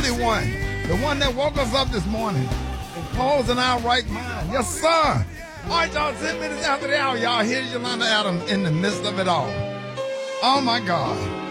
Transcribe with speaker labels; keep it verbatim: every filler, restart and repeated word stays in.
Speaker 1: Holy One, the one that woke us up this morning and closed in our right mind. Yes, sir. All right, y'all, ten minutes after the hour, y'all, here's Yolanda Adams in the midst of it all. Oh, my God.